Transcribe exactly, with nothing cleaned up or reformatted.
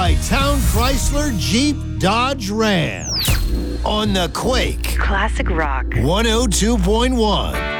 by Town Chrysler Jeep Dodge Ram on the Quake Classic Rock one oh two point one.